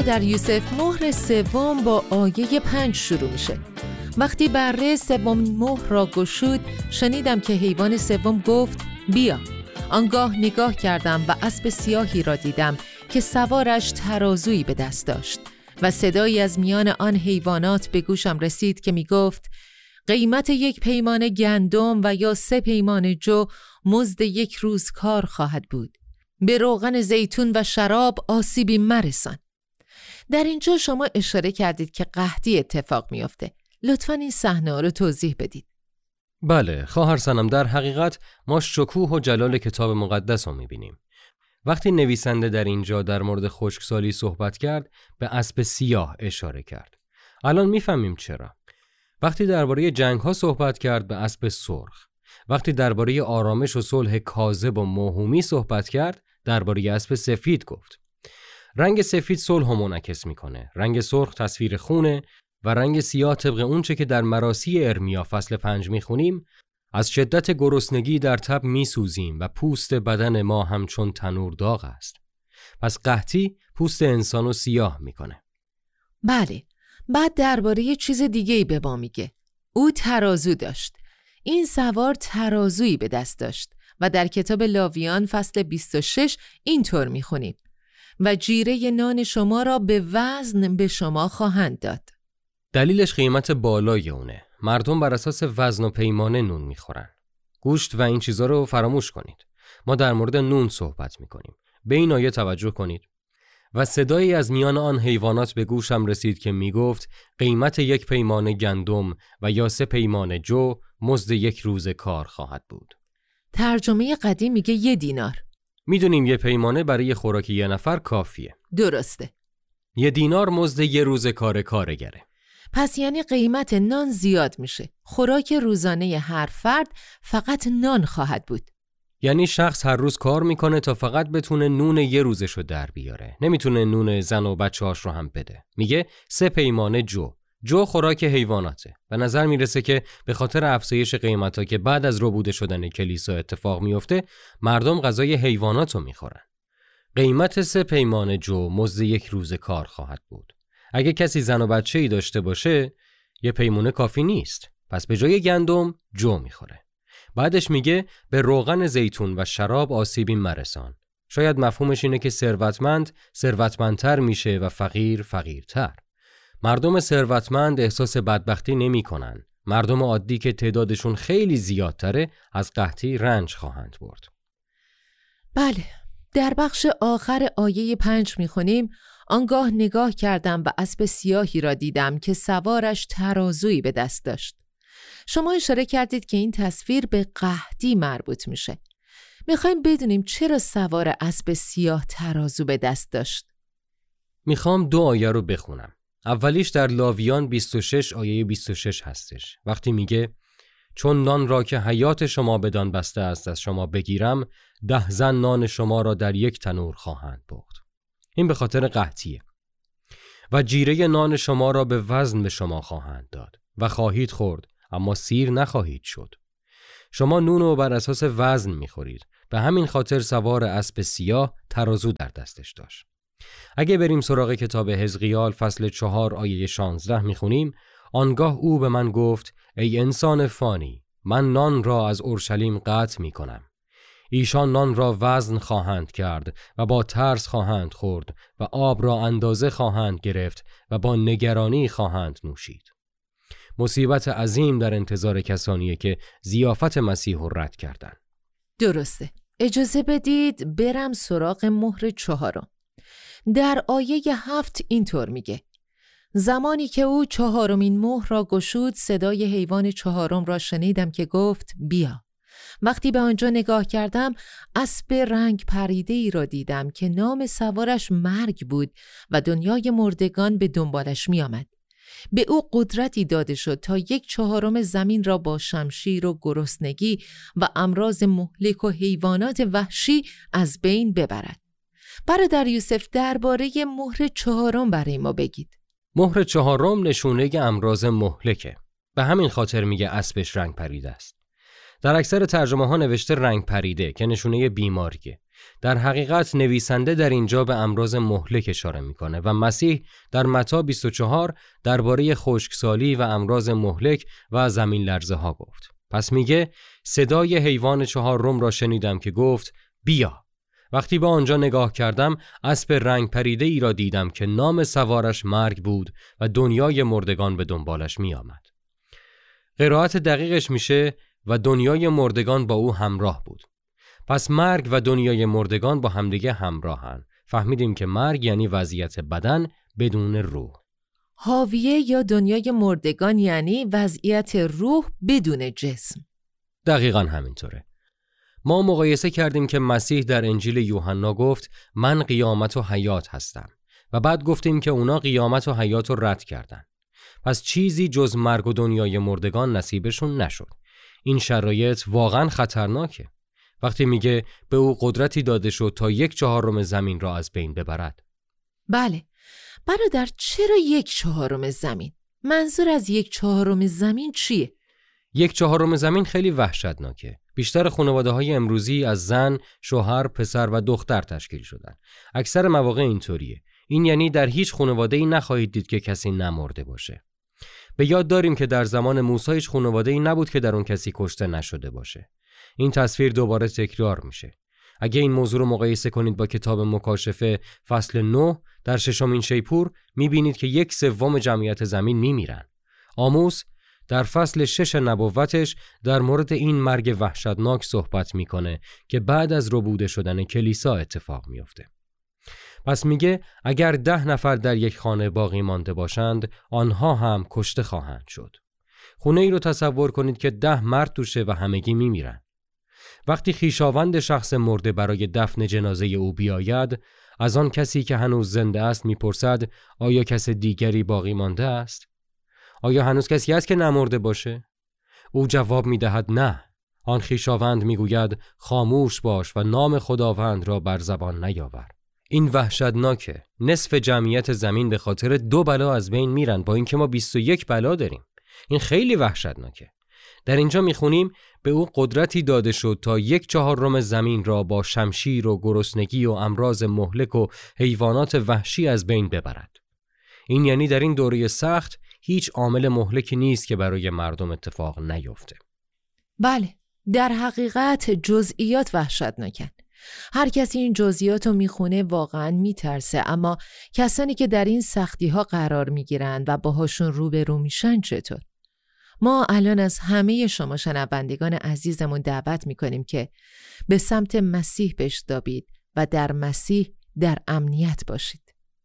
برادر یوسف، مهر سوم با آیه 5 شروع میشه. وقتی بره سوم مهر را گشود، شنیدم که حیوان سوم گفت بیا. آنگاه نگاه کردم و اسب سیاهی را دیدم که سوارش ترازویی به دست داشت و صدایی از میان آن حیوانات به گوشم رسید که می گفت قیمت 1 پیمانه گندم و یا 3 پیمانه جو مزد 1 روز کار خواهد بود. به روغن زیتون و شراب آسیبی مرسان. در اینجا شما اشاره کردید که قحطی اتفاق میفته. لطفاً این صحنه رو توضیح بدید. بله، خواهر سنم، در حقیقت ما شکوه و جلال کتاب مقدس رو میبینیم. وقتی نویسنده در اینجا در مورد خشکسالی صحبت کرد، به اسب سیاه اشاره کرد. الان میفهمیم چرا. وقتی درباره جنگ ها صحبت کرد، به اسب سرخ. وقتی درباره آرامش و صلح کاذب و موهومی صحبت کرد، درباره اسب سفید گفت. رنگ سفید صلح رو منعکس میکنه، رنگ سرخ تصویر خونه و رنگ سیاه طبق اونچه که در مراثی ارمیا فصل 5 میخونیم، از شدت گرسنگی در تب میسوزیم و پوست بدن ما همچون تنور داغ است. پس قحطی پوست انسانو سیاه میکنه. بله، بعد درباره یه چیز دیگه‌ای به ما میگه. او ترازو داشت. این سوار ترازویی به دست داشت و در کتاب لاویان فصل 26 اینطور میخونیم: و جیره نان شما را به وزن به شما خواهند داد. دلیلش قیمت بالای اونه. مردم بر اساس وزن و پیمانه نون میخورن. گوشت و این چیزا رو فراموش کنید. ما در مورد نون صحبت میکنیم. به این آیه توجه کنید. و صدایی از میان آن حیوانات به گوشم رسید که میگفت قیمت 1 پیمانه گندم و یا 3 پیمانه جو مزد 1 روز کار خواهد بود. ترجمه قدیم میگه 1 دینار. میدونیم 1 پیمانه برای خوراک 1 نفر کافیه. درسته. 1 دینار مزد 1 روز کار کارگره. پس یعنی قیمت نان زیاد میشه. خوراک روزانه هر فرد فقط نان خواهد بود. یعنی شخص هر روز کار میکنه تا فقط بتونه نون 1 روزشو در بیاره. نمیتونه نون زن و بچه‌هاش رو هم بده. میگه 3 پیمانه جو خوراک حیواناته. به نظر میرسه که به خاطر افزایش قیمتا که بعد از ربوده شدن کلیسا اتفاق میفته، مردم غذای حیواناتو میخورن. قیمت 3 پیمانه جو مزد 1 روز کار خواهد بود. اگه کسی زن و بچه‌ای داشته باشه، 1 پیمونه کافی نیست. پس به جای گندم جو میخوره. بعدش میگه به روغن زیتون و شراب آسیبی مرسان. شاید مفهومش اینه که ثروتمند ثروتمندتر میشه و فقیر فقیرتر. مردم ثروتمند احساس بدبختی نمیکنن. مردم عادی که تعدادشون خیلی زیادتره از قحطی رنج خواهند برد. بله، در بخش آخر آیه 5 میخونیم: آنگاه نگاه کردم و اسب سیاهی را دیدم که سوارش ترازویی به دست داشت. شما اشاره کردید که این تصویر به قحطی مربوط میشه. میخوایم بدونیم چرا سوار اسب سیاه ترازو به دست داشت. میخوام 2 آیه رو بخونم. اولیش در لاویان 26 آیه 26 هستش. وقتی میگه چون نان را که حیات شما بدان بسته است از شما بگیرم، 10 زن نان شما را در 1 تنور خواهند پخت. این به خاطر قحطیه. و جیره نان شما را به وزن به شما خواهند داد و خواهید خورد اما سیر نخواهید شد. شما نون رو بر اساس وزن میخورید. به همین خاطر سوار اسب سیاه ترازو در دستش داشت. اگه بریم سراغ کتاب حزقیال فصل 4 آیه 16 میخونیم: آنگاه او به من گفت ای انسان فانی، من نان را از اورشلیم قطع میکنم. ایشان نان را وزن خواهند کرد و با ترس خواهند خورد و آب را اندازه خواهند گرفت و با نگرانی خواهند نوشید. مصیبت عظیم در انتظار کسانیه که ضیافت مسیح رو رد کردن. درسته. اجازه بدید برم سراغ مهر 4. در آیه 7 اینطور میگه: زمانی که او 4مین مهر را گشود، صدای حیوان 4 را شنیدم که گفت بیا. وقتی به آنجا نگاه کردم، اسب رنگ پریده ای را دیدم که نام سوارش مرگ بود و دنیای مردگان به دنبالش می آمد. به او قدرتی داده شد تا 1/4 زمین را با شمشیر و گرسنگی و امراض مهلک و حیوانات وحشی از بین ببرد. برادر یوسف، درباره مهر 4 برای ما بگید. مهر 4 نشونه امراض مهلکه. به همین خاطر میگه اسبش رنگ پریده است. در اکثر ترجمه ها نوشته رنگ پریده که نشونه بیماریه. در حقیقت نویسنده در اینجا به امراض مهلک اشاره میکنه و مسیح در متی 24 درباره خشکسالی و امراض مهلک و زمین لرزه ها گفت. پس میگه صدای حیوان چهارم را شنیدم که گفت بیا. وقتی به آنجا نگاه کردم اسب رنگ پریده ای را دیدم که نام سوارش مرگ بود و دنیای مردگان به دنبالش می آمد. قرائت دقیقش میشه و دنیای مردگان با او همراه بود. پس مرگ و دنیای مردگان با همدیگه همراهن. فهمیدیم که مرگ یعنی وضعیت بدن بدون روح. حاویه یا دنیای مردگان یعنی وضعیت روح بدون جسم. دقیقاً همینطوره. ما مقایسه کردیم که مسیح در انجیل یوحنا گفت من قیامت و حیات هستم و بعد گفتیم که اونا قیامت و حیات رو رد کردن. پس چیزی جز مرگ و دنیای مردگان نصیبشون نشد. این شرایط واقعاً خطرناکه. وقتی میگه به او قدرتی داده شد تا 1/4 زمین را از بین ببرد. بله. برادر چرا 1/4 زمین؟ منظور از 1/4 زمین چیه؟ 1/4 زمین خیلی وحشتناکه. بیشتر خانواده‌های امروزی از زن، شوهر، پسر و دختر تشکیل شدن. اکثر مواقع اینطوریه. این یعنی در هیچ خانواده‌ای نخواهید دید که کسی نمرده باشه. به یاد داریم که در زمان موسی هیچ خانواده‌ای نبود که در اون کسی کشته نشده باشه. این تصویر دوباره تکرار میشه. اگه این موضوع رو مقایسه کنید با کتاب مکاشفه فصل 9 در 6مین شیپور میبینید که 1/3 جمعیت زمین میمیرن. آموس در فصل 6 نبوتش در مورد این مرگ وحشتناک صحبت میکنه که بعد از ربوده شدن کلیسا اتفاق میفته. پس میگه اگر 10 نفر در یک خانه باقی مانده باشند آنها هم کشته خواهند شد. خونه ای رو تصور کنید که 10 مرد توشه و همگی میمیرن. وقتی خویشاوند شخص مرده برای دفن جنازه او بیاید، از آن کسی که هنوز زنده است میپرسد آیا کس دیگری باقی مانده است؟ آیا هنوز کسی هست که نمرده باشه؟ او جواب میدهد نه. آن خویشاوند میگوید خاموش باش و نام خداوند را بر زبان نیاور. این وحشتناکه. نصف جمعیت زمین به خاطر 2 بلا از بین میرن با اینکه ما 21 بلا داریم. این خیلی وحشتناکه. در اینجا میخونیم به او قدرتی داده شد تا 1/4 زمین را با شمشیر و گرسنگی و امراض مهلک و حیوانات وحشی از بین ببرد. این یعنی در این دوره سخت هیچ عامل مهلکی نیست که برای مردم اتفاق نیفته. بله، در حقیقت جزئیات وحشتناکن. هر کسی این جزئیات رو میخونه واقعا میترسه، اما کسانی که در این سختی ها قرار میگیرن و باهاشون روبرو میشن چطور؟ ما الان از همه شما شنوندگان عزیزمون دعوت میکنیم که به سمت مسیح بشتابید و در مسیح در امنیت باشید.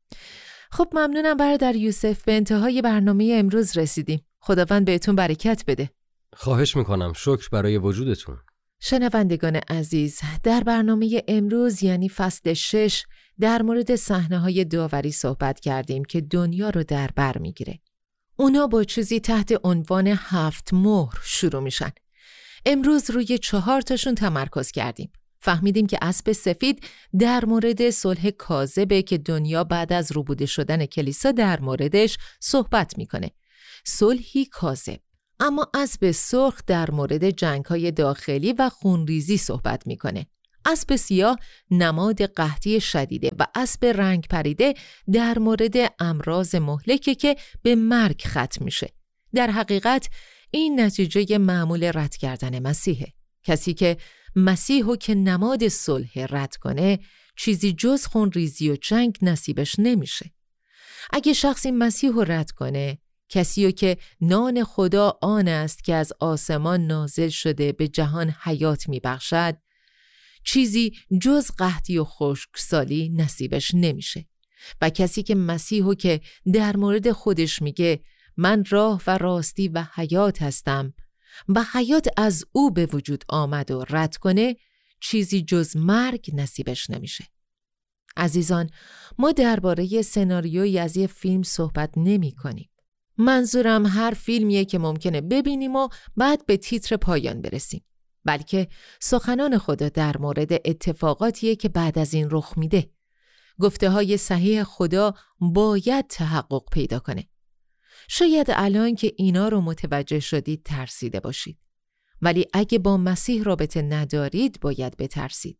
خب ممنونم برادر یوسف، به انتهای برنامه امروز رسیدیم. خداوند بهتون برکت بده. خواهش میکنم، شکر برای وجودتون. شنوندگان عزیز، در برنامه امروز یعنی فصل 6 در مورد صحنه‌های داوری صحبت کردیم که دنیا رو در بر میگیره. اونا با چیزی تحت عنوان 7 مهر شروع میشن. امروز روی 4 تاشون تمرکز کردیم. فهمیدیم که اسب سفید در مورد صلح کاذبه که دنیا بعد از ربوده شدن کلیسا در موردش صحبت میکنه. صلحی کاذب. اما اسب سرخ در مورد جنگ‌های داخلی و خونریزی صحبت میکنه. اسب سیاه نماد قحطی شدیده و اسب رنگ پریده در مورد امراض مهلکه که به مرگ ختم میشه. در حقیقت این نتیجه معمول رد کردن مسیحه. کسی که مسیحو که نماد صلح رد کنه، چیزی جز خونریزی و جنگ نصیبش نمیشه. اگه شخصی مسیحو رد کنه، کسیو که نان خدا آن است که از آسمان نازل شده به جهان حیات میبخشد، چیزی جز قحطی و خشکسالی نصیبش نمیشه. و کسی که مسیحو که در مورد خودش میگه من راه و راستی و حیات هستم و حیات از او به وجود آمد و رد کنه، چیزی جز مرگ نصیبش نمیشه. عزیزان، ما درباره سناریویی از یه فیلم صحبت نمی کنیم. منظورم هر فیلمیه که ممکنه ببینیم و بعد به تیتر پایان برسیم، بلکه سخنان خدا در مورد اتفاقاتیه که بعد از این رخ میده. گفته‌های صحیح خدا باید تحقق پیدا کنه. شاید الان که اینا رو متوجه شدید ترسیده باشید، ولی اگه با مسیح رابطه ندارید باید بترسید.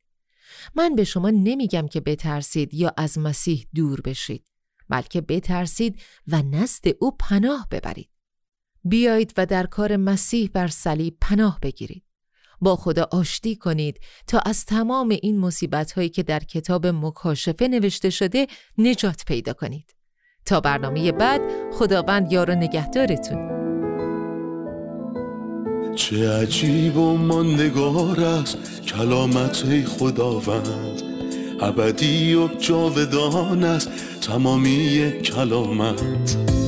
من به شما نمیگم که بترسید یا از مسیح دور بشید، بلکه بترسید و نزد او پناه ببرید. بیایید و در کار مسیح بر صلیب پناه بگیرید. با خدا آشتی کنید تا از تمام این مصیبت‌هایی که در کتاب مکاشفه نوشته شده نجات پیدا کنید. تا برنامه بعد، خداوند یار و نگهدارتون. چه عجیب و ماندگار است کلامت خداوند، ابدی و جاودان است تمامی کلامت.